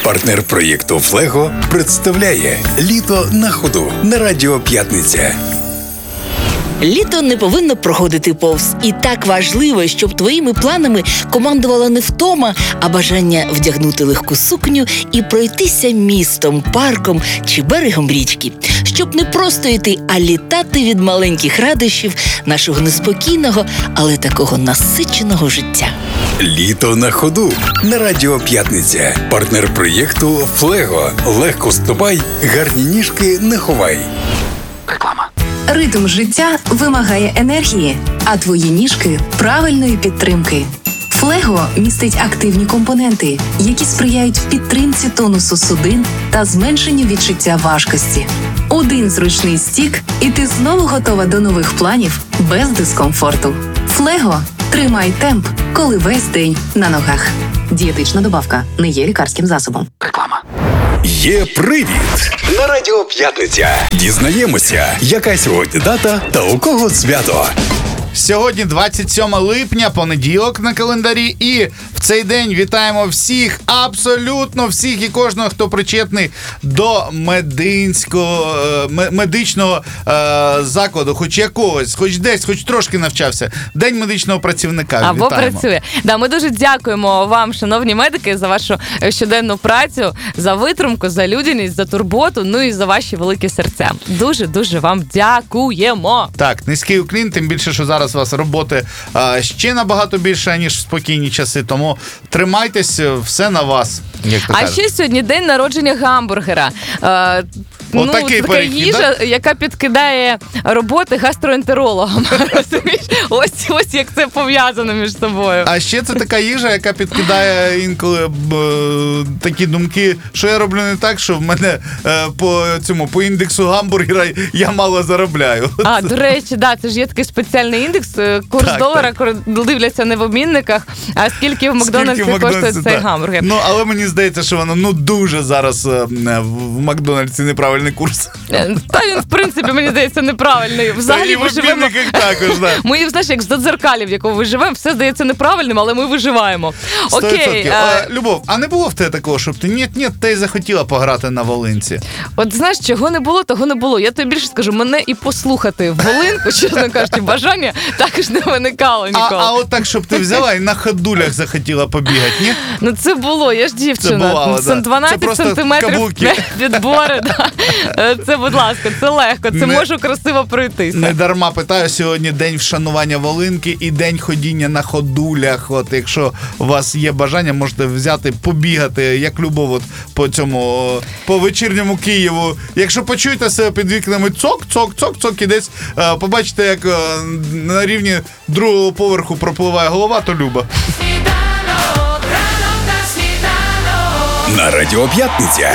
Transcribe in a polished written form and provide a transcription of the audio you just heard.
Партнер проєкту «Флего» представляє «Літо на ходу» на Радіо П'ятниця. Літо не повинно проходити повз. І так важливо, щоб твоїми планами командувала не втома, а бажання вдягнути легку сукню і пройтися містом, парком чи берегом річки. Щоб не просто йти, а літати від маленьких радощів нашого неспокійного, але такого насиченого життя. «Літо на ходу» на Радіо П'ятниця. Партнер проєкту «Флего». Легко ступай, гарні ніжки не ховай. Реклама. Ритм життя вимагає енергії, а твої ніжки – правильної підтримки. Флего містить активні компоненти, які сприяють підтримці тонусу судин та зменшенню відчуття важкості. Один зручний стік, і ти знову готова до нових планів без дискомфорту. Флего – тримай темп, коли весь день на ногах. Дієтична добавка не є лікарським засобом. Реклама. Є привід на Радіо П'ятниця. Дізнаємося, яка сьогодні дата та у кого свято. Сьогодні 27 липня, понеділок на календарі, і в цей день вітаємо всіх, абсолютно всіх і кожного, хто причетний до медичного закладу, хоч якогось, хоч десь, хоч трошки навчався. День медичного працівника. Або вітаємо. працює. Да, ми дуже дякуємо вам, шановні медики, за вашу щоденну працю, за витримку, за людяність, за турботу, ну і за ваші великі серця. Дуже-дуже вам дякуємо. Так, низький уклін, тим більше, що зараз у вас роботи ще набагато більше, ніж в спокійні часи, тому тримайтесь, все на вас, як то кажуть. Ще сьогодні день народження гамбургера. Такий така перехід, їжа, яка підкидає роботи гастроентерологам. Розумієш? Ось як це пов'язано між собою. А ще це така їжа, яка підкидає інколи такі думки, що я роблю не так, що в мене по індексу гамбургера я мало заробляю. До речі, це ж є такий спеціальний індекс. Курс долара дивляться не в обмінниках, а скільки в Макдональдсі коштує цей гамбургер. Але мені здається, що воно дуже зараз в Макдональдсі неправильний курс. Та він, в принципі, мені здається, неправильний. Взагалі ми живемо. Також, да. Ми, знаєш, як з дзеркалі, в якому ви живемо, все здається неправильним, але ми виживаємо. Окей. Любов, а не було в тебе такого, щоб ти ні, ти й захотіла пограти на волинці? От знаєш, чого не було, того не було. Я тобі більше скажу, мене і послухати волинку, чесно кажучи, бажання також не виникало ніколи. А от так, щоб ти взяла і на ходулях захотіла побігати, ні? Ну це було, я ж дівчина. Бувало, да. 12 сантиметрів підбори. Да. Це, будь ласка, це легко, це можу красиво пройтися. Не дарма питаю, сьогодні день вшанування волинки і день ходіння на ходулях. От якщо у вас є бажання, можете взяти, побігати, як Любов, по вечірньому Києву. Якщо почуєте себе під вікнами цок, і десь побачите, як на рівні другого поверху пропливає голова, то Люба. На Радіо П'ятниця.